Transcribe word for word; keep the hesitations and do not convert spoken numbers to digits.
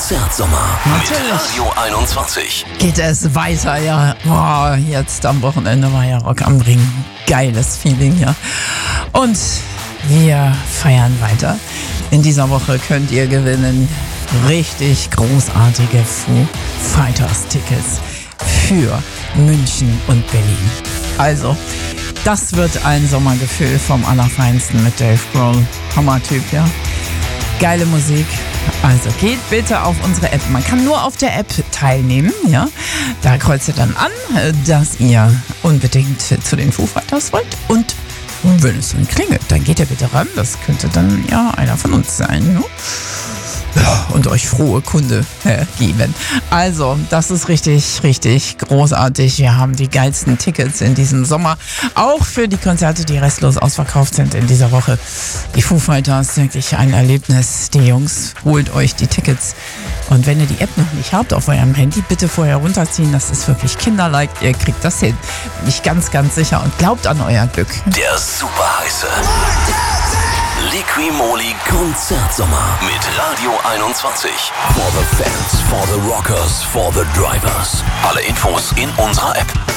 Konzertsommer mit Natürlich. Radio einundzwanzig. Geht es weiter, ja. Boah, jetzt am Wochenende war ja Rock am Ring. Geiles Feeling, ja. Und wir feiern weiter. In dieser Woche könnt ihr gewinnen richtig großartige Foo Fighters Tickets für München und Berlin. Also, das wird ein Sommergefühl vom Allerfeinsten mit Dave Grohl. Hammertyp, ja. Geile Musik. Also geht bitte auf unsere App. Man kann nur auf der App teilnehmen, ja. Da kreuzt ihr dann an, dass ihr unbedingt zu den Foo Fighters wollt. Und wenn es dann klingelt, dann geht ihr bitte ran. Das könnte dann ja einer von uns sein, ne? Ja, und euch frohe Kunde äh, geben. Also, das ist richtig, richtig großartig. Wir haben die geilsten Tickets in diesem Sommer. Auch für die Konzerte, die restlos ausverkauft sind in dieser Woche. Die Foo Fighters, wirklich ein Erlebnis. Die Jungs, holt euch die Tickets. Und wenn ihr die App noch nicht habt auf eurem Handy, bitte vorher runterziehen. Das ist wirklich kinderleicht. Ihr kriegt das hin. Bin ich ganz, ganz sicher. Und glaubt an euer Glück. Der super heiße Liqui-Moly Konzertsommer mit Radio einundzwanzig. For the fans, for the rockers, for the drivers. Alle Infos in unserer App.